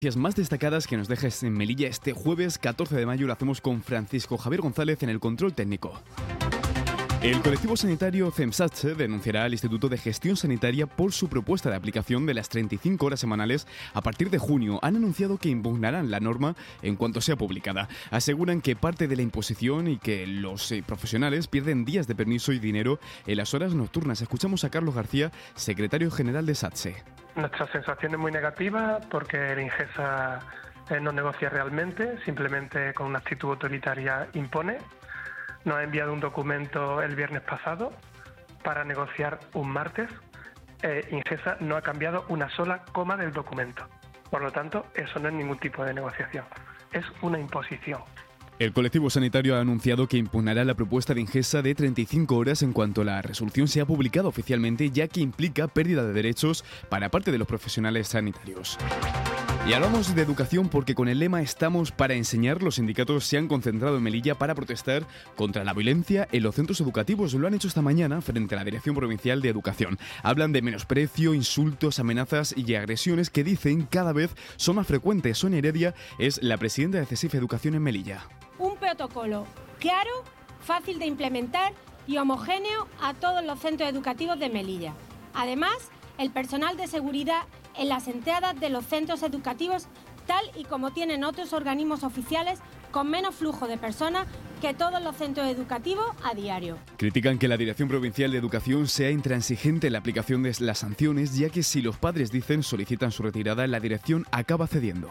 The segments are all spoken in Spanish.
Las más destacadas que nos dejes en Melilla este jueves 14 de mayo lo hacemos con Francisco Javier González en el control técnico. El colectivo sanitario CEMSATSE denunciará al Instituto de Gestión Sanitaria por su propuesta de aplicación de las 35 horas semanales a partir de junio. Han anunciado que impugnarán la norma en cuanto sea publicada. Aseguran que parte de la imposición y que los profesionales pierden días de permiso y dinero en las horas nocturnas. Escuchamos a Carlos García, secretario general de SATSE. Nuestra sensación es muy negativa porque el Ingesa no negocia realmente, simplemente con una actitud autoritaria impone. Nos ha enviado un documento el viernes pasado para negociar un martes. Ingesa no ha cambiado una sola coma del documento. Por lo tanto, eso no es ningún tipo de negociación, es una imposición. El colectivo sanitario ha anunciado que impugnará la propuesta de Ingesa de 35 horas en cuanto la resolución sea publicada oficialmente, ya que implica pérdida de derechos para parte de los profesionales sanitarios. Y hablamos de educación porque con el lema Estamos para enseñar, los sindicatos se han concentrado en Melilla para protestar contra la violencia en los centros educativos. Lo han hecho esta mañana frente a la Dirección Provincial de Educación. Hablan de menosprecio, insultos, amenazas y agresiones que dicen cada vez son más frecuentes. Sonia Heredia es la presidenta de CESIF Educación en Melilla. Un protocolo claro, fácil de implementar y homogéneo a todos los centros educativos de Melilla. Además, el personal de seguridad en las entradas de los centros educativos, tal y como tienen otros organismos oficiales, con menos flujo de personas que todos los centros educativos a diario. Critican que la Dirección Provincial de Educación sea intransigente en la aplicación de las sanciones, ya que si los padres solicitan su retirada, la dirección acaba cediendo.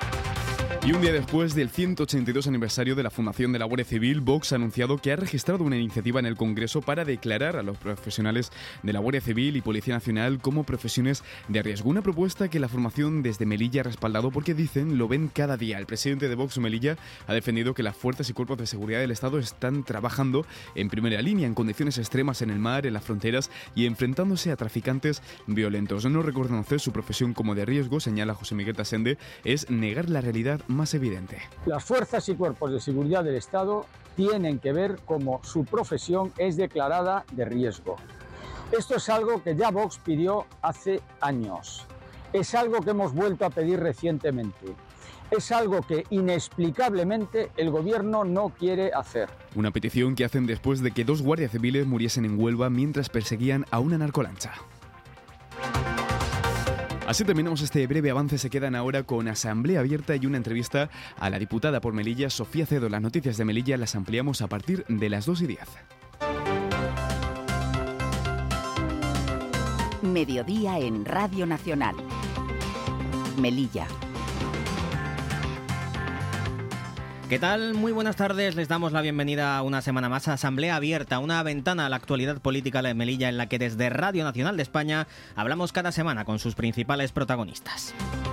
Y un día después del 182 aniversario de la fundación de la Guardia Civil, Vox ha anunciado que ha registrado una iniciativa en el Congreso para declarar a los profesionales de la Guardia Civil y Policía Nacional como profesiones de riesgo. Una propuesta que la formación desde Melilla ha respaldado porque dicen lo ven cada día. El presidente de Vox Melilla ha defendido que las fuerzas y cuerpos de seguridad del Estado están trabajando en primera línea en condiciones extremas en el mar, en las fronteras y enfrentándose a traficantes violentos. No reconocer su profesión como de riesgo, señala José Miguel Tasende, es negar la realidad más evidente. Las fuerzas y cuerpos de seguridad del Estado tienen que ver cómo su profesión es declarada de riesgo. Esto es algo que ya Vox pidió hace años. Es algo que hemos vuelto a pedir recientemente. Es algo que inexplicablemente el gobierno no quiere hacer. Una petición que hacen después de que 2 guardias civiles muriesen en Huelva mientras perseguían a una narcolancha. Así terminamos este breve avance. Se quedan ahora con Asamblea Abierta y una entrevista a la diputada por Melilla, Sofía Cedo. Las noticias de Melilla las ampliamos a partir de las 2:10. Mediodía en Radio Nacional. Melilla. ¿Qué tal? Muy buenas tardes. Les damos la bienvenida una semana más a Asamblea Abierta, una ventana a la actualidad política de Melilla en la que desde Radio Nacional de España hablamos cada semana con sus principales protagonistas.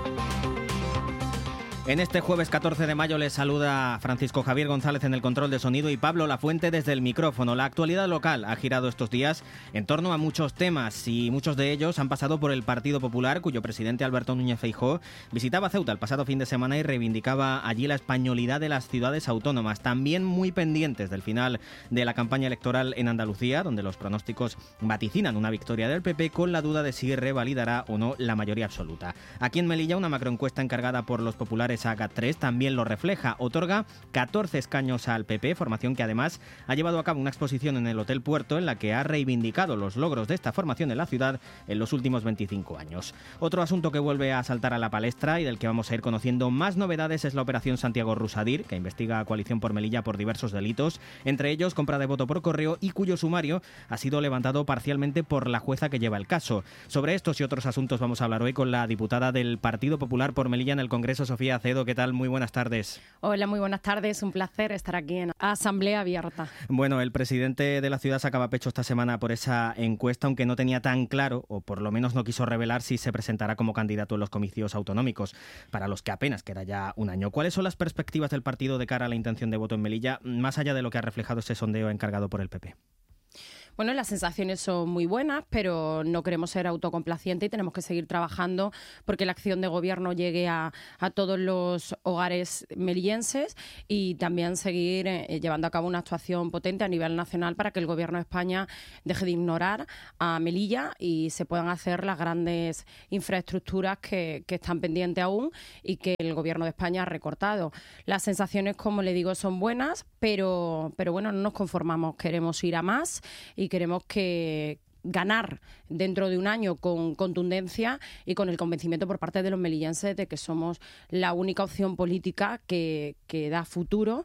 En este jueves 14 de mayo les saluda Francisco Javier González en el control de sonido y Pablo Lafuente desde el micrófono. La actualidad local ha girado estos días en torno a muchos temas y muchos de ellos han pasado por el Partido Popular, cuyo presidente Alberto Núñez Feijóo visitaba Ceuta el pasado fin de semana y reivindicaba allí la españolidad de las ciudades autónomas. También muy pendientes del final de la campaña electoral en Andalucía, donde los pronósticos vaticinan una victoria del PP con la duda de si revalidará o no la mayoría absoluta. Aquí en Melilla una macroencuesta encargada por los populares AGA3 también lo refleja. Otorga 14 escaños al PP, formación que además ha llevado a cabo una exposición en el Hotel Puerto en la que ha reivindicado los logros de esta formación en la ciudad en los últimos 25 años. Otro asunto que vuelve a saltar a la palestra y del que vamos a ir conociendo más novedades es la operación Santiago Rusadir, que investiga a Coalición por Melilla por diversos delitos, entre ellos compra de voto por correo y cuyo sumario ha sido levantado parcialmente por la jueza que lleva el caso. Sobre estos y otros asuntos vamos a hablar hoy con la diputada del Partido Popular por Melilla en el Congreso, Sofía Cedo. ¿Qué tal? Muy buenas tardes. Hola, muy buenas tardes. Un placer estar aquí en Asamblea Abierta. Bueno, el presidente de la ciudad sacaba pecho esta semana por esa encuesta, aunque no tenía tan claro, o por lo menos no quiso revelar si se presentará como candidato en los comicios autonómicos, para los que apenas queda ya un año. ¿Cuáles son las perspectivas del partido de cara a la intención de voto en Melilla, más allá de lo que ha reflejado ese sondeo encargado por el PP? Bueno, las sensaciones son muy buenas, pero no queremos ser autocomplacientes y tenemos que seguir trabajando porque la acción de gobierno llegue a todos los hogares melillenses y también seguir llevando a cabo una actuación potente a nivel nacional para que el Gobierno de España deje de ignorar a Melilla y se puedan hacer las grandes infraestructuras que están pendientes aún y que el Gobierno de España ha recortado. Las sensaciones, como le digo, son buenas, pero bueno, no nos conformamos, queremos ir a más y queremos que ganar dentro de un año con contundencia y con el convencimiento por parte de los melillenses de que somos la única opción política que da futuro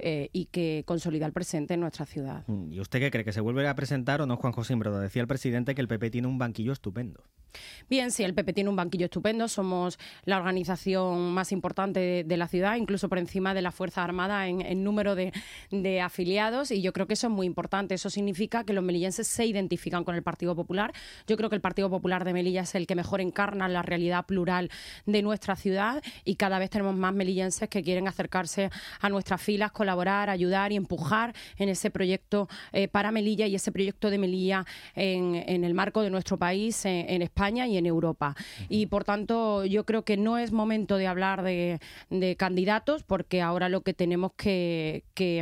y que consolida el presente en nuestra ciudad. ¿Y usted qué cree? ¿Que se vuelve a presentar o no, Juan José Imbroda? Decía el presidente que el PP tiene un banquillo estupendo. Bien, sí, el PP tiene un banquillo estupendo. Somos la organización más importante de la ciudad, incluso por encima de la Fuerza Armada en número de afiliados, y yo creo que eso es muy importante. Eso significa que los melillenses se identifican con el Partido Popular. Yo creo que el Partido Popular de Melilla es el que mejor encarna la realidad plural de nuestra ciudad y cada vez tenemos más melillenses que quieren acercarse a nuestras filas, colaborar, ayudar y empujar en ese proyecto para Melilla y ese proyecto de Melilla en el marco de nuestro país, en España y en Europa. Y por tanto yo creo que no es momento de hablar de candidatos porque ahora lo que tenemos que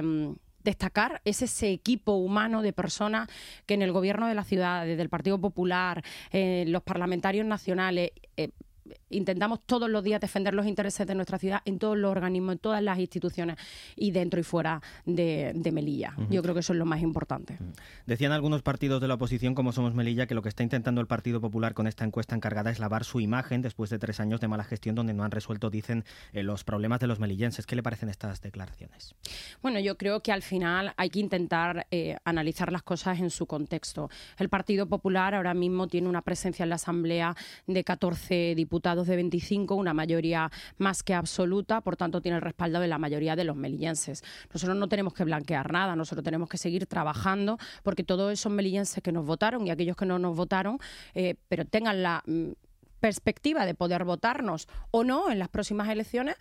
destacar es ese equipo humano de personas que en el gobierno de la ciudad, desde el Partido Popular, los parlamentarios nacionales, intentamos todos los días defender los intereses de nuestra ciudad en todos los organismos, en todas las instituciones y dentro y fuera de Melilla. Yo creo que eso es lo más importante. Decían algunos partidos de la oposición, como Somos Melilla, que lo que está intentando el Partido Popular con esta encuesta encargada es lavar su imagen después de 3 años de mala gestión donde no han resuelto, dicen, los problemas de los melillenses. ¿Qué le parecen estas declaraciones? Bueno, yo creo que al final hay que intentar analizar las cosas en su contexto. El Partido Popular ahora mismo tiene una presencia en la Asamblea de 14 diputados de 25, una mayoría más que absoluta, por tanto tiene el respaldo de la mayoría de los melillenses. Nosotros no tenemos que blanquear nada, nosotros tenemos que seguir trabajando porque todos esos melillenses que nos votaron y aquellos que no nos votaron, pero tengan la perspectiva de poder votarnos o no en las próximas elecciones,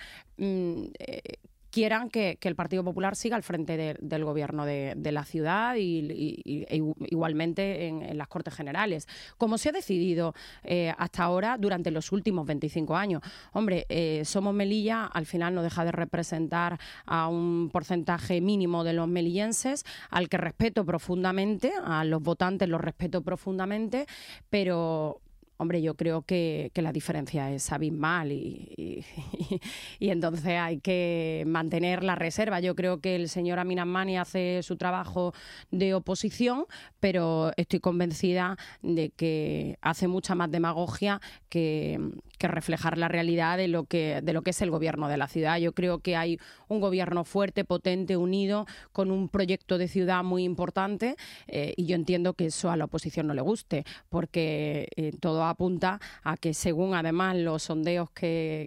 quieran que el Partido Popular siga al frente del gobierno de la ciudad y igualmente en las Cortes Generales, como se ha decidido hasta ahora durante los últimos 25 años. Hombre, Somos Melilla al final no deja de representar a un porcentaje mínimo de los melillenses, al que respeto profundamente, a los votantes los respeto profundamente, pero hombre, yo creo que la diferencia es abismal y entonces hay que mantener la reserva. Yo creo que el señor Amin Amani hace su trabajo de oposición, pero estoy convencida de que hace mucha más demagogia que reflejar la realidad de lo que es el gobierno de la ciudad. Yo creo que hay un gobierno fuerte, potente, unido, con un proyecto de ciudad muy importante y yo entiendo que eso a la oposición no le guste, porque todo apunta a que según además los sondeos que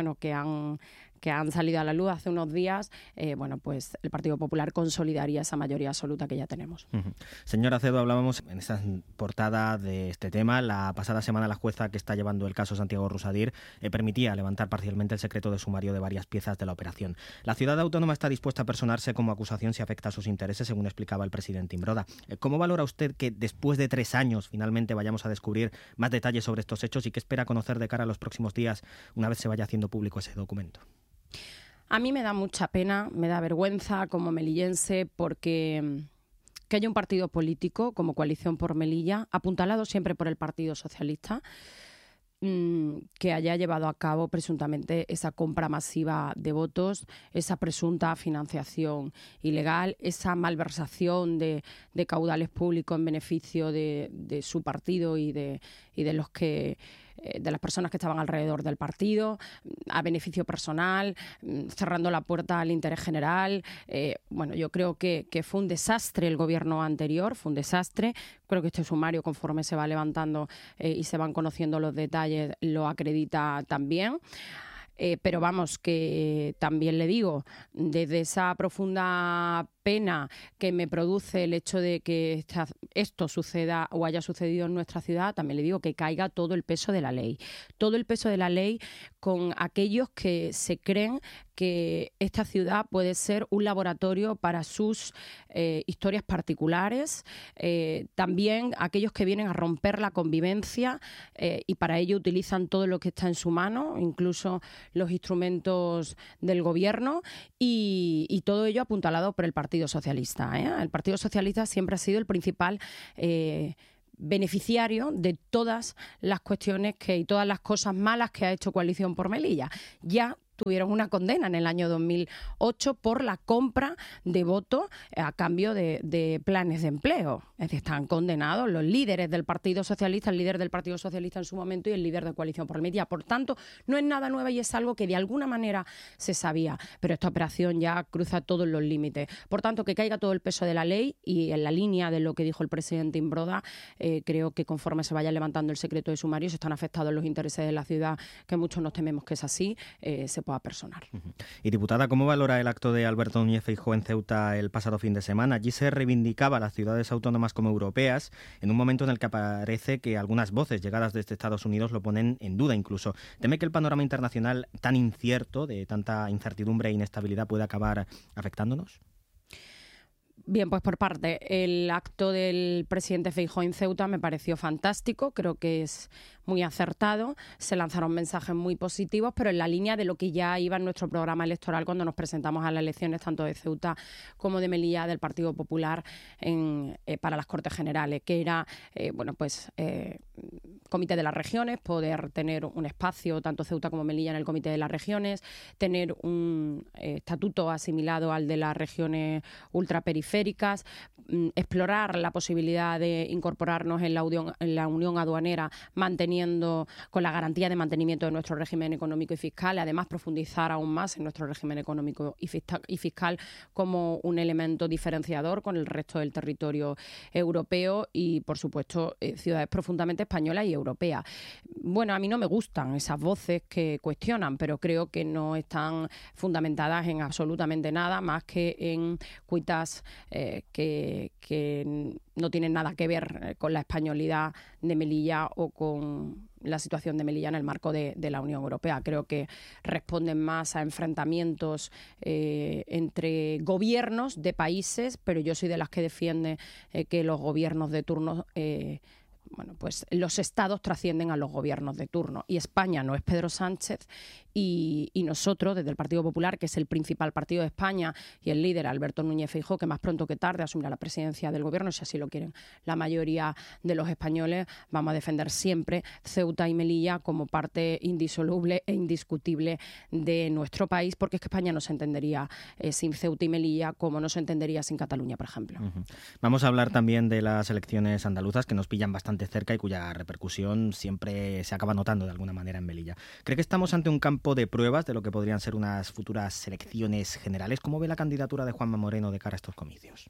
han salido a la luz hace unos días, pues el Partido Popular consolidaría esa mayoría absoluta que ya tenemos. Señora Acedo, hablábamos en esta portada de este tema. La pasada semana la jueza que está llevando el caso Santiago Rusadir permitía levantar parcialmente el secreto de sumario de varias piezas de la operación. La ciudad autónoma está dispuesta a personarse como acusación si afecta a sus intereses, según explicaba el presidente Imbroda. ¿Cómo valora usted que después de 3 años finalmente vayamos a descubrir más detalles sobre estos hechos y qué espera conocer de cara a los próximos días una vez se vaya haciendo público ese documento? A mí me da mucha pena, me da vergüenza como melillense porque que haya un partido político como Coalición por Melilla, apuntalado siempre por el Partido Socialista, que haya llevado a cabo presuntamente esa compra masiva de votos, esa presunta financiación ilegal, esa malversación de caudales públicos en beneficio de su partido y de los que de las personas que estaban alrededor del partido, a beneficio personal, cerrando la puerta al interés general. Yo creo que fue un desastre el gobierno anterior, fue un desastre. Creo que este sumario, conforme se va levantando y se van conociendo los detalles, lo acredita también. Pero vamos, que también le digo, desde esa profunda pena que me produce el hecho de que esto suceda o haya sucedido en nuestra ciudad, también le digo que caiga todo el peso de la ley. Todo el peso de la ley con aquellos que se creen que esta ciudad puede ser un laboratorio para sus historias particulares, también aquellos que vienen a romper la convivencia y para ello utilizan todo lo que está en su mano, incluso los instrumentos del gobierno, y todo ello apuntalado por el Partido Socialista. El Partido Socialista siempre ha sido el principal beneficiario de todas las cuestiones y todas las cosas malas que ha hecho Coalición por Melilla. Ya tuvieron una condena en el año 2008 por la compra de votos a cambio de planes de empleo. Es decir, están condenados los líderes del Partido Socialista, el líder del Partido Socialista en su momento y el líder de Coalición por Melilla. Por tanto, no es nada nuevo y es algo que de alguna manera se sabía, pero esta operación ya cruza todos los límites. Por tanto, que caiga todo el peso de la ley y en la línea de lo que dijo el presidente Imbroda, creo que conforme se vaya levantando el secreto de sumario, se están afectados los intereses de la ciudad, que muchos nos tememos que es así, se pueda personar. Y diputada, ¿cómo valora el acto de Alberto Núñez Feijóo en Ceuta el pasado fin de semana? Allí se reivindicaba a las ciudades autónomas como europeas, en un momento en el que parece que algunas voces llegadas desde Estados Unidos lo ponen en duda incluso. ¿Teme que el panorama internacional tan incierto, de tanta incertidumbre e inestabilidad, pueda acabar afectándonos? Bien, pues por parte, el acto del presidente Feijóo en Ceuta me pareció fantástico, creo que es muy acertado, se lanzaron mensajes muy positivos, pero en la línea de lo que ya iba en nuestro programa electoral cuando nos presentamos a las elecciones tanto de Ceuta como de Melilla del Partido Popular para las Cortes Generales, que era, Comité de las Regiones, poder tener un espacio, tanto Ceuta como Melilla, en el Comité de las Regiones, tener un estatuto asimilado al de las regiones ultraperiféricas, explorar la posibilidad de incorporarnos en la Unión Aduanera, manteniendo con la garantía de mantenimiento de nuestro régimen económico y fiscal, y además profundizar aún más en nuestro régimen económico y fiscal como un elemento diferenciador con el resto del territorio europeo y, por supuesto, ciudades profundamente españolas y europeas. Bueno, a mí no me gustan esas voces que cuestionan, pero creo que no están fundamentadas en absolutamente nada más que en cuitas que no tienen nada que ver con la españolidad de Melilla o con la situación de Melilla en el marco de la Unión Europea. Creo que responden más a enfrentamientos entre gobiernos de países, pero yo soy de las que defiende que los gobiernos de turno pues los estados trascienden a los gobiernos de turno y España no es Pedro Sánchez y nosotros desde el Partido Popular, que es el principal partido de España, y el líder Alberto Núñez Feijóo, que más pronto que tarde asumirá la presidencia del gobierno, si así lo quieren la mayoría de los españoles, vamos a defender siempre Ceuta y Melilla como parte indisoluble e indiscutible de nuestro país, porque es que España no se entendería sin Ceuta y Melilla como no se entendería sin Cataluña, por ejemplo. Vamos a hablar también de las elecciones andaluzas, que nos pillan bastante cerca y cuya repercusión siempre se acaba notando de alguna manera en Melilla. ¿Cree que estamos ante un campo de pruebas de lo que podrían ser unas futuras elecciones generales? ¿Cómo ve la candidatura de Juanma Moreno de cara a estos comicios?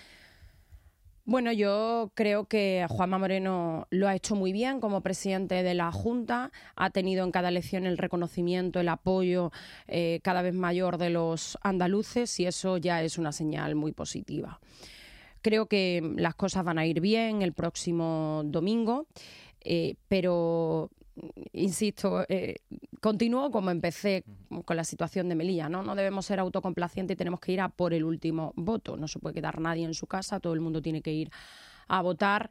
Bueno, yo creo que Juanma Moreno lo ha hecho muy bien como presidente de la Junta, ha tenido en cada elección el reconocimiento, el apoyo cada vez mayor de los andaluces y eso ya es una señal muy positiva. Creo que las cosas van a ir bien el próximo domingo, pero insisto, continúo como empecé con la situación de Melilla, ¿no? No debemos ser autocomplacientes y tenemos que ir a por el último voto. No se puede quedar nadie en su casa, todo el mundo tiene que ir a votar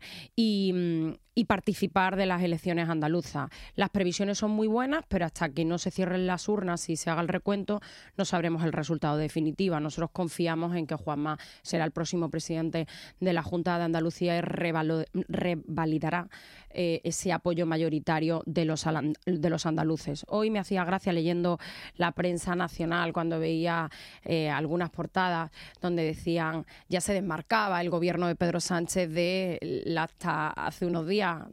y participar de las elecciones andaluzas. Las previsiones son muy buenas, pero hasta que no se cierren las urnas y se haga el recuento, no sabremos el resultado definitivo. Nosotros confiamos en que Juanma será el próximo presidente de la Junta de Andalucía y revalidará ese apoyo mayoritario de los andaluces. Hoy me hacía gracia leyendo la prensa nacional cuando veía algunas portadas donde decían ya se desmarcaba el gobierno de Pedro Sánchez de de la hasta hace unos días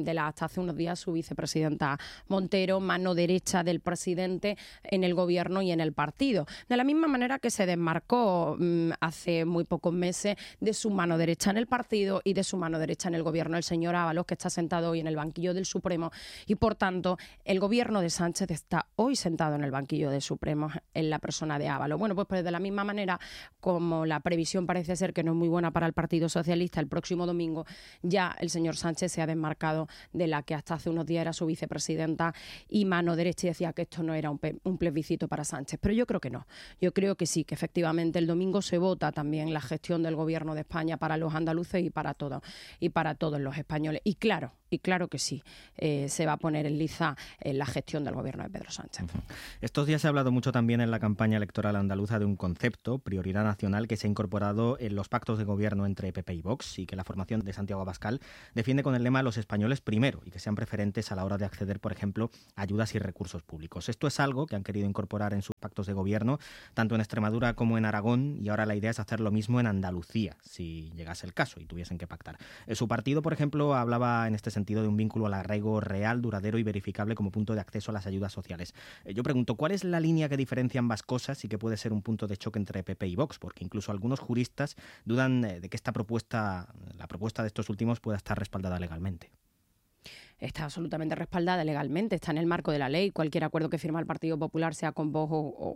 su vicepresidenta Montero, mano derecha del presidente en el gobierno y en el partido. De la misma manera que se desmarcó hace muy pocos meses de su mano derecha en el partido y de su mano derecha en el gobierno, el señor Ábalos, que está sentado hoy en el banquillo del Supremo, y por tanto el gobierno de Sánchez está hoy sentado en el banquillo del Supremo en la persona de Ábalos. Bueno, pues de la misma manera, como la previsión parece ser que no es muy buena para el Partido Socialista, el próximo domingo ya el señor Sánchez se ha desmarcado de la que hasta hace unos días era su vicepresidenta y mano derecha, y decía que esto no era un plebiscito para Sánchez. Pero yo creo que no. Yo creo que sí, que efectivamente el domingo se vota también la gestión del gobierno de España para los andaluces y para todos los españoles. Y claro que sí, se va a poner en liza la gestión del gobierno de Pedro Sánchez. Estos días se ha hablado mucho también en la campaña electoral andaluza de un concepto, prioridad nacional, que se ha incorporado en los pactos de gobierno entre PP y Vox, y que la formación de Santiago Abascal defiende con el lema "los españoles primero", y que sean preferentes a la hora de acceder, por ejemplo, a ayudas y recursos públicos. Esto es algo que han querido incorporar en sus pactos de gobierno, tanto en Extremadura como en Aragón, y ahora la idea es hacer lo mismo en Andalucía, si llegase el caso y tuviesen que pactar. Su partido, por ejemplo, hablaba en este sentido de un vínculo al arraigo real, duradero y verificable como punto de acceso a las ayudas sociales. Yo pregunto, ¿cuál es la línea que diferencia ambas cosas y que puede ser un punto de choque entre PP y Vox? Porque incluso algunos juristas dudan de que la propuesta de estos últimos pueda estar respaldada legalmente. Está absolutamente respaldada legalmente, está en el marco de la ley. Cualquier acuerdo que firma el Partido Popular, sea con Vox o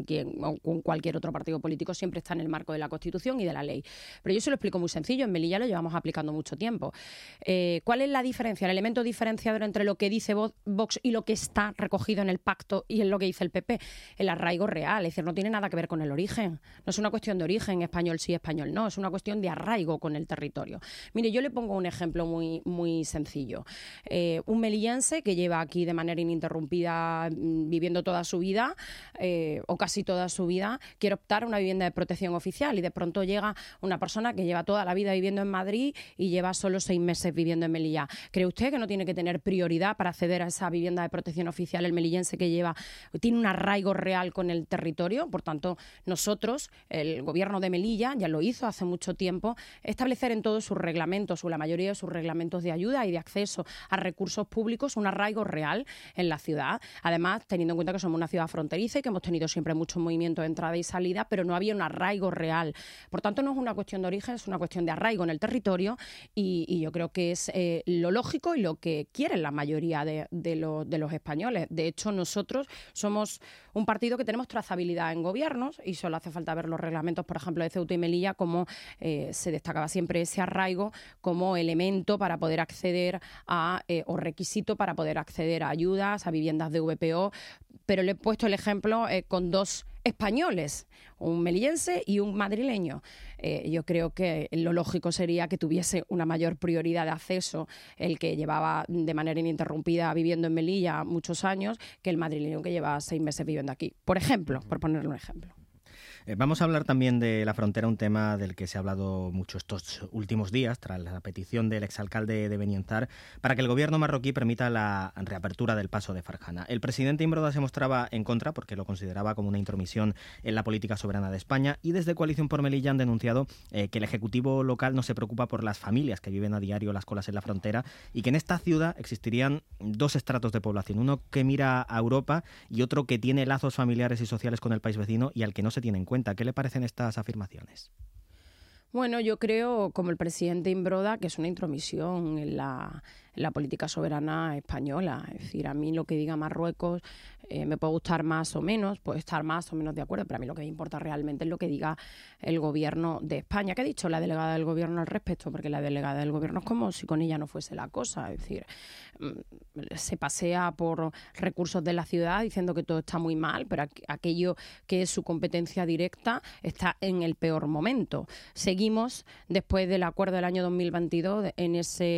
con cualquier otro partido político, siempre está en el marco de la Constitución y de la ley. Pero yo se lo explico muy sencillo, en Melilla lo llevamos aplicando mucho tiempo. ¿Cuál es la diferencia, el elemento diferenciador entre lo que dice Vox y lo que está recogido en el pacto y en lo que dice el PP? El arraigo real, es decir, no tiene nada que ver con el origen. No es una cuestión de origen, español sí, español no, es una cuestión de arraigo con el territorio. Mire, yo le pongo un ejemplo muy sencillo. Un melillense que lleva aquí de manera ininterrumpida viviendo toda su vida o casi toda su vida, quiere optar a una vivienda de protección oficial, y de pronto llega una persona que lleva toda la vida viviendo en Madrid y lleva solo 6 meses viviendo en Melilla. ¿Cree usted que no tiene que tener prioridad para acceder a esa vivienda de protección oficial el melillense que tiene un arraigo real con el territorio? Por tanto, nosotros, el gobierno de Melilla, ya lo hizo hace mucho tiempo, establecer en todos sus reglamentos, o la mayoría de sus reglamentos de ayuda y de acceso a recursos públicos, un arraigo real en la ciudad. Además, teniendo en cuenta que somos una ciudad fronteriza y que hemos tenido siempre mucho movimiento de entrada y salida, pero no había un arraigo real. Por tanto, no es una cuestión de origen, es una cuestión de arraigo en el territorio, y yo creo que es lo lógico y lo que quieren la mayoría de los españoles. De hecho, nosotros somos un partido que tenemos trazabilidad en gobiernos, y solo hace falta ver los reglamentos, por ejemplo, de Ceuta y Melilla, cómo se destacaba siempre ese arraigo como elemento para poder acceder o requisito para poder acceder a ayudas, a viviendas de VPO, pero le he puesto el ejemplo con 2 españoles, un melillense y un madrileño. Yo creo que lo lógico sería que tuviese una mayor prioridad de acceso el que llevaba de manera ininterrumpida viviendo en Melilla muchos años que el madrileño que lleva 6 meses viviendo aquí. Por ejemplo, por ponerle un ejemplo. Vamos a hablar también de la frontera, un tema del que se ha hablado mucho estos últimos días, tras la petición del exalcalde de Benienzar para que el gobierno marroquí permita la reapertura del paso de Farjana. El presidente Imbroda se mostraba en contra porque lo consideraba como una intromisión en la política soberana de España, y desde Coalición por Melilla han denunciado que el Ejecutivo local no se preocupa por las familias que viven a diario las colas en la frontera, y que en esta ciudad existirían 2 estratos de población, uno que mira a Europa y otro que tiene lazos familiares y sociales con el país vecino y al que no se tiene en cuenta. ¿Qué le parecen estas afirmaciones? Bueno, yo creo, como el presidente Imbroda, que es una intromisión en la política soberana española. Es decir, a mí lo que diga Marruecos me puede gustar más o menos, puede estar más o menos de acuerdo, pero a mí lo que me importa realmente es lo que diga el gobierno de España. ¿Qué ha dicho la delegada del gobierno al respecto? Porque la delegada del gobierno es como si con ella no fuese la cosa. Es decir, se pasea por recursos de la ciudad diciendo que todo está muy mal, pero aquello que es su competencia directa está en el peor momento. Seguimos, después del acuerdo del año 2022, en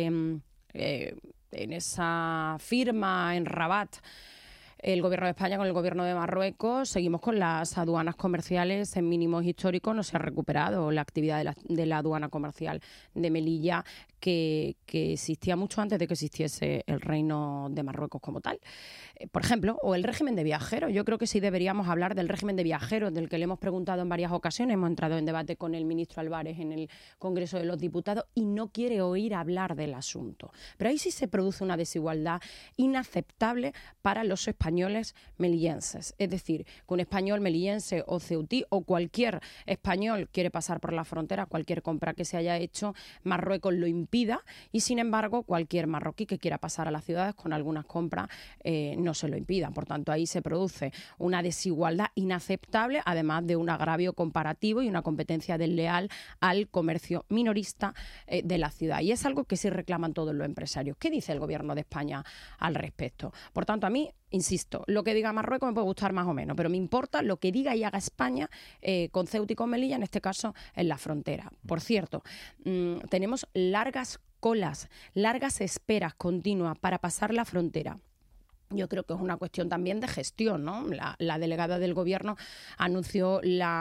esa firma en Rabat, el gobierno de España con el gobierno de Marruecos. Seguimos con las aduanas comerciales en mínimos históricos, no se ha recuperado la actividad de la aduana comercial de Melilla, que existía mucho antes de que existiese el Reino de Marruecos como tal. Por ejemplo, o el régimen de viajeros. Yo creo que sí deberíamos hablar del régimen de viajeros, del que le hemos preguntado en varias ocasiones. Hemos entrado en debate con el ministro Álvarez en el Congreso de los Diputados y no quiere oír hablar del asunto. Pero ahí sí se produce una desigualdad inaceptable para los españoles melillenses. Es decir, que un español melillense o ceutí o cualquier español quiere pasar por la frontera, cualquier compra que se haya hecho, Marruecos lo impida y, sin embargo, cualquier marroquí que quiera pasar a las ciudades con algunas compras no se lo impidan. Por tanto, ahí se produce una desigualdad inaceptable, además de un agravio comparativo y una competencia desleal al comercio minorista de la ciudad. Y es algo que sí reclaman todos los empresarios. ¿Qué dice el Gobierno de España al respecto? Por tanto, a mí, insisto, lo que diga Marruecos me puede gustar más o menos, pero me importa lo que diga y haga España con Ceuta y con Melilla, en este caso en la frontera. Por cierto, tenemos largas colas, largas esperas continuas para pasar la frontera. Yo creo que es una cuestión también de gestión, ¿no? La delegada del Gobierno anunció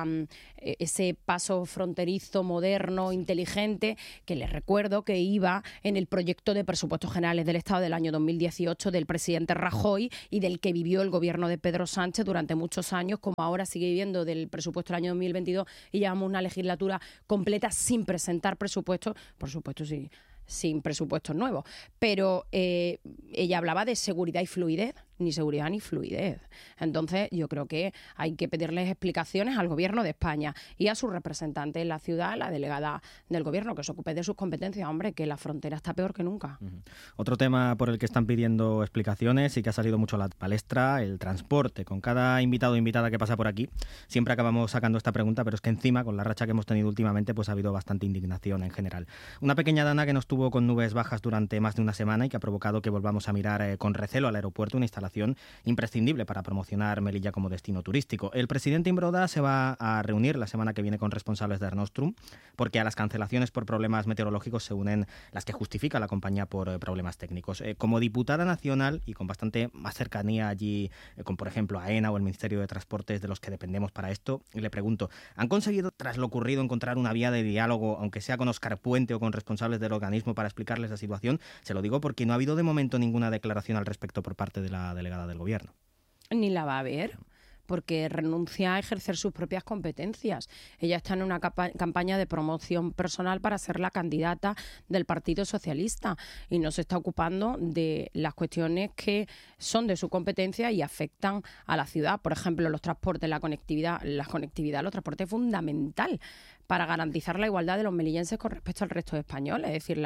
ese paso fronterizo, moderno, inteligente, que les recuerdo que iba en el proyecto de presupuestos generales del Estado del año 2018 del presidente Rajoy y del que vivió el Gobierno de Pedro Sánchez durante muchos años, como ahora sigue viviendo del presupuesto del año 2022 y llevamos una legislatura completa sin presentar presupuestos, por supuesto sí, sin presupuestos nuevos, pero ella hablaba de seguridad y fluidez, ni seguridad ni fluidez. Entonces yo creo que hay que pedirles explicaciones al Gobierno de España y a su representante en la ciudad, la delegada del Gobierno, que se ocupe de sus competencias. Hombre, que la frontera está peor que nunca. Otro tema por el que están pidiendo explicaciones y que ha salido mucho a la palestra, el transporte. Con cada invitado o invitada que pasa por aquí siempre acabamos sacando esta pregunta, pero es que encima, con la racha que hemos tenido últimamente, pues ha habido bastante indignación en general. Una pequeña dana que nos tuvo con nubes bajas durante más de una semana y que ha provocado que volvamos a mirar con recelo al aeropuerto, una instalación imprescindible para promocionar Melilla como destino turístico. El presidente Imbroda se va a reunir la semana que viene con responsables de Air Nostrum, porque a las cancelaciones por problemas meteorológicos se unen las que justifica la compañía por problemas técnicos. Como diputada nacional y con bastante más cercanía allí con, por ejemplo, AENA o el Ministerio de Transportes, de los que dependemos para esto, le pregunto, ¿han conseguido, tras lo ocurrido, encontrar una vía de diálogo, aunque sea con Óscar Puente o con responsables del organismo, para explicarles la situación? Se lo digo porque no ha habido de momento ninguna declaración al respecto por parte de la delegada del Gobierno. Ni la va a haber, porque renuncia a ejercer sus propias competencias. Ella está en una campaña de promoción personal para ser la candidata del Partido Socialista y no se está ocupando de las cuestiones que son de su competencia y afectan a la ciudad. Por ejemplo, los transportes, la conectividad, los transportes es fundamental para garantizar la igualdad de los melillenses con respecto al resto de españoles, es decir,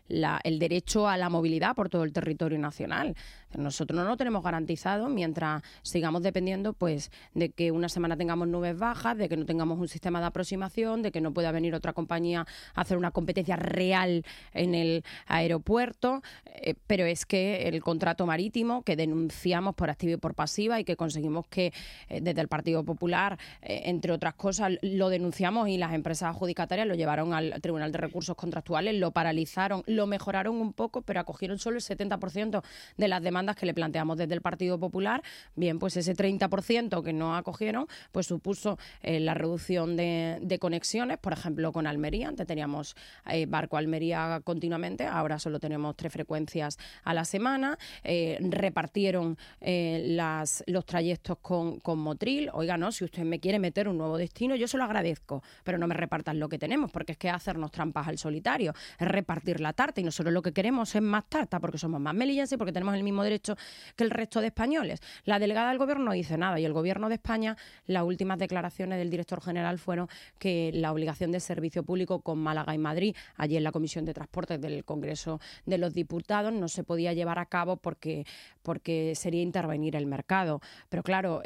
el derecho a la movilidad por todo el territorio nacional. Nosotros no lo tenemos garantizado mientras sigamos dependiendo pues de que una semana tengamos nubes bajas, de que no tengamos un sistema de aproximación, de que no pueda venir otra compañía a hacer una competencia real en el aeropuerto, pero es que el contrato marítimo que denunciamos por activa y por pasiva y que conseguimos que desde el Partido Popular, entre otras cosas, lo denunciamos y las empresas adjudicatarias lo llevaron al Tribunal de Recursos Contractuales, lo paralizaron, lo mejoraron un poco, pero acogieron solo el 70% de las demandas que le planteamos desde el Partido Popular. Bien, pues ese 30% que no acogieron, pues supuso la reducción de conexiones, por ejemplo, con Almería. Antes teníamos barco Almería continuamente, ahora solo tenemos 3 frecuencias a la semana. Repartieron los trayectos con Motril. Oiga, no, si usted me quiere meter un nuevo destino, yo se lo agradezco, pero no me repartan lo que tenemos, porque es que hacernos trampas al solitario, es repartir la tarta, y nosotros lo que queremos es más tarta, porque somos más melillenses y porque tenemos el mismo derecho que el resto de españoles. La delegada del Gobierno no dice nada, y el Gobierno de España, las últimas declaraciones del director general fueron que la obligación de servicio público con Málaga y Madrid, allí en la Comisión de Transportes del Congreso de los Diputados, no se podía llevar a cabo porque sería intervenir el mercado. Pero claro,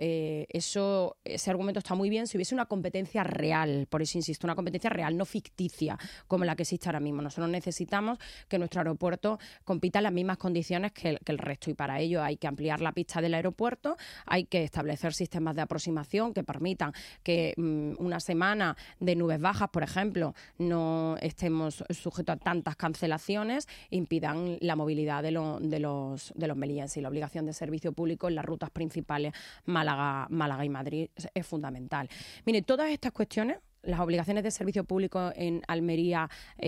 ese argumento está muy bien si hubiese una competencia real. Por eso insisto, una competencia real, no ficticia, como la que existe ahora mismo. Nosotros necesitamos que nuestro aeropuerto compita en las mismas condiciones que el resto, y para ello hay que ampliar la pista del aeropuerto, hay que establecer sistemas de aproximación que permitan que una semana de nubes bajas, por ejemplo, no estemos sujetos a tantas cancelaciones, impidan la movilidad de los melillenses, y la obligación de servicio público en las rutas principales Málaga y Madrid es fundamental. Mire, todas estas cuestiones las obligaciones de servicio público en Almería,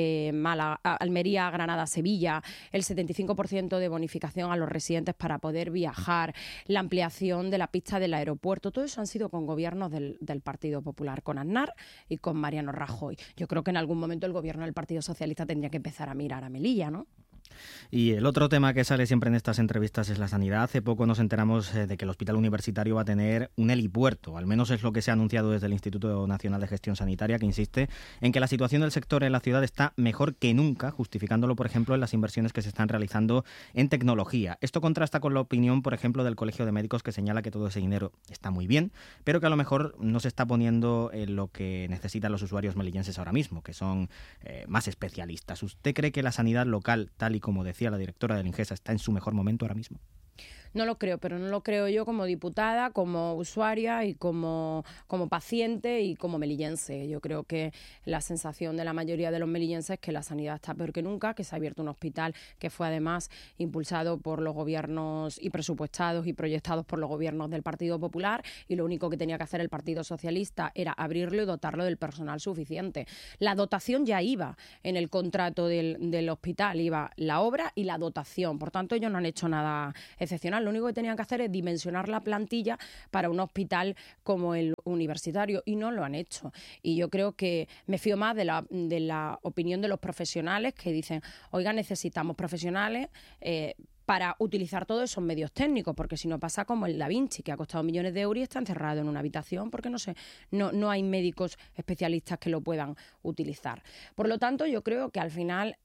Almería, Granada, Sevilla, el 75% de bonificación a los residentes para poder viajar, la ampliación de la pista del aeropuerto, todo eso han sido con gobiernos del Partido Popular, con Aznar y con Mariano Rajoy. Yo creo que en algún momento el gobierno del Partido Socialista tendría que empezar a mirar a Melilla, ¿no? Y el otro tema que sale siempre en estas entrevistas es la sanidad. Hace poco nos enteramos de que el Hospital Universitario va a tener un helipuerto, al menos es lo que se ha anunciado desde el Instituto Nacional de Gestión Sanitaria, que insiste en que la situación del sector en la ciudad está mejor que nunca, justificándolo, por ejemplo, en las inversiones que se están realizando en tecnología. Esto contrasta con la opinión, por ejemplo, del Colegio de Médicos, que señala que todo ese dinero está muy bien, pero que a lo mejor no se está poniendo en lo que necesitan los usuarios melillenses ahora mismo, que son más especialistas. ¿Usted cree que la sanidad local, tal y como decía la directora del Ingesa, está en su mejor momento ahora mismo? No lo creo, pero no lo creo yo como diputada, como usuaria y como paciente y como melillense. Yo creo que la sensación de la mayoría de los melillenses es que la sanidad está peor que nunca, que se ha abierto un hospital que fue además impulsado por los gobiernos y presupuestados y proyectados por los gobiernos del Partido Popular, y lo único que tenía que hacer el Partido Socialista era abrirlo y dotarlo del personal suficiente. La dotación ya iba en el contrato del hospital, iba la obra y la dotación. Por tanto, ellos no han hecho nada excepcional. Lo único que tenían que hacer es dimensionar la plantilla para un hospital como el universitario, y no lo han hecho. Y yo creo que me fío más de la opinión de los profesionales que dicen, oiga, necesitamos profesionales para utilizar todos esos medios técnicos, porque si no pasa como el Da Vinci, que ha costado millones de euros y está encerrado en una habitación porque no hay médicos especialistas que lo puedan utilizar. Por lo tanto, yo creo que al final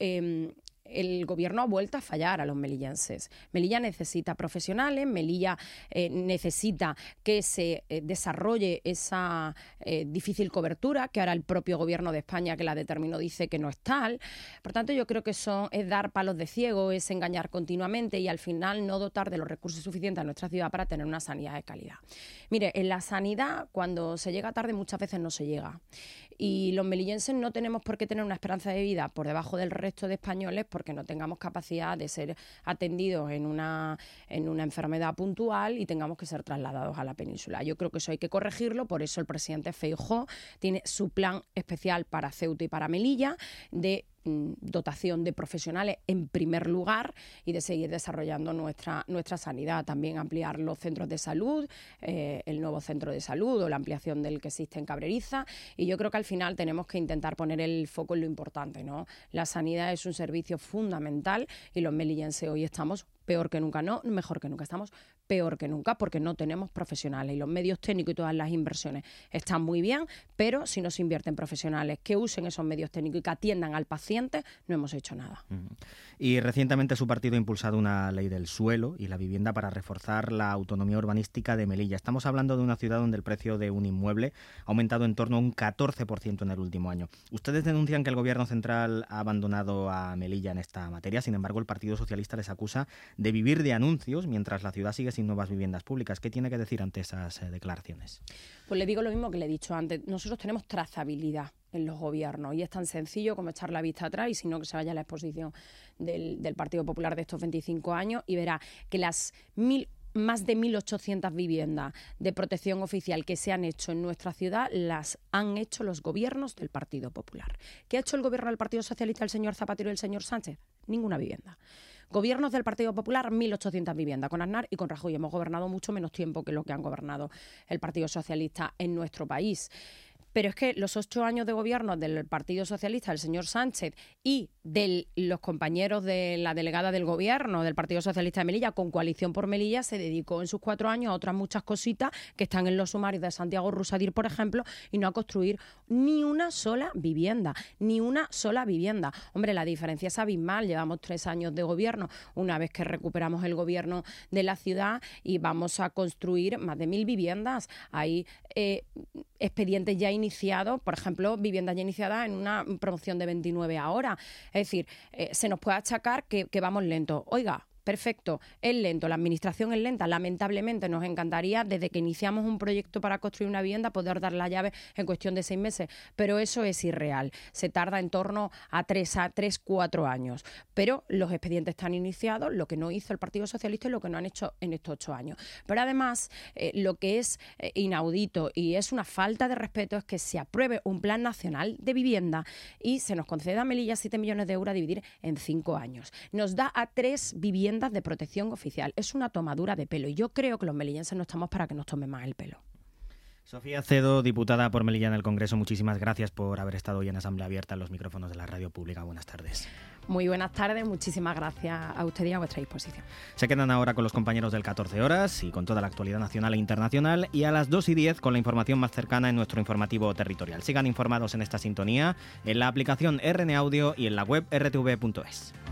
el gobierno ha vuelto a fallar a los melillenses. Melilla necesita profesionales, Melilla necesita que se desarrolle esa difícil cobertura que ahora el propio gobierno de España, que la determinó, dice que no es tal. Por tanto, yo creo que eso es dar palos de ciego, es engañar continuamente y al final no dotar de los recursos suficientes a nuestra ciudad para tener una sanidad de calidad. Mire, en la sanidad, cuando se llega tarde, muchas veces no se llega. Y los melillenses no tenemos por qué tener una esperanza de vida por debajo del resto de españoles porque no tengamos capacidad de ser atendidos en una enfermedad puntual y tengamos que ser trasladados a la península. Yo creo que eso hay que corregirlo, por eso el presidente Feijóo tiene su plan especial para Ceuta y para Melilla de dotación de profesionales en primer lugar y de seguir desarrollando nuestra sanidad, también ampliar los centros de salud, el nuevo centro de salud o la ampliación del que existe en Cabreriza, y yo creo que al final tenemos que intentar poner el foco en lo importante, ¿no? La sanidad es un servicio fundamental y los melillenses hoy estamos peor que nunca, no mejor que nunca, estamos peor que nunca porque no tenemos profesionales y los medios técnicos y todas las inversiones están muy bien, pero si no se invierten profesionales que usen esos medios técnicos y que atiendan al paciente, no hemos hecho nada. Y recientemente su partido ha impulsado una ley del suelo y la vivienda para reforzar la autonomía urbanística de Melilla. Estamos hablando de una ciudad donde el precio de un inmueble ha aumentado en torno a un 14% en el último año. Ustedes denuncian que el gobierno central ha abandonado a Melilla en esta materia, sin embargo el Partido Socialista les acusa de vivir de anuncios mientras la ciudad sigue sin nuevas viviendas públicas. ¿Qué tiene que decir ante esas declaraciones? Pues le digo lo mismo que le he dicho antes. Nosotros tenemos trazabilidad en los gobiernos y es tan sencillo como echar la vista atrás y si no que se vaya a la exposición del Partido Popular de estos 25 años y verá que las más de 1.800 viviendas de protección oficial que se han hecho en nuestra ciudad las han hecho los gobiernos del Partido Popular. ¿Qué ha hecho el gobierno del Partido Socialista, el señor Zapatero y el señor Sánchez? Ninguna vivienda. Gobiernos del Partido Popular, 1.800 viviendas. Con Aznar y con Rajoy hemos gobernado mucho menos tiempo que lo que han gobernado el Partido Socialista en nuestro país. Pero es que los 8 años de gobierno del Partido Socialista, del señor Sánchez, y de los compañeros de la delegada del gobierno del Partido Socialista de Melilla, con Coalición por Melilla, se dedicó en sus 4 años a otras muchas cositas que están en los sumarios de Santiago Rusadir, por ejemplo, y no a construir ni una sola vivienda, ni una sola vivienda. Hombre, la diferencia es abismal. Llevamos 3 años de gobierno, una vez que recuperamos el gobierno de la ciudad y vamos a construir más de 1.000 viviendas. Hay expedientes ya iniciados, por ejemplo, viviendas ya iniciadas en una promoción de 29 ahora. Es decir, se nos puede achacar que vamos lentos. Oiga, perfecto, es lento, la administración es lenta, lamentablemente nos encantaría desde que iniciamos un proyecto para construir una vivienda poder dar la llave en cuestión de 6 meses, pero eso es irreal, se tarda en torno a 3-4 años, pero los expedientes están iniciados, lo que no hizo el Partido Socialista y lo que no han hecho en estos 8 años. Pero además, lo que es inaudito y es una falta de respeto es que se apruebe un plan nacional de vivienda y se nos conceda a Melilla 7 millones de euros a dividir en 5 años. Nos da a 3 viviendas de protección oficial. Es una tomadura de pelo y yo creo que los melillenses no estamos para que nos tomen más el pelo. Sofía Cedo, diputada por Melilla en el Congreso, muchísimas gracias por haber estado hoy en Asamblea Abierta en los micrófonos de la Radio Pública. Buenas tardes. Muy buenas tardes, muchísimas gracias a usted y a vuestra disposición. Se quedan ahora con los compañeros del 14 horas y con toda la actualidad nacional e internacional, y a las 2:10 con la información más cercana en nuestro informativo territorial. Sigan informados en esta sintonía, en la aplicación RN Audio y en la web rtv.es.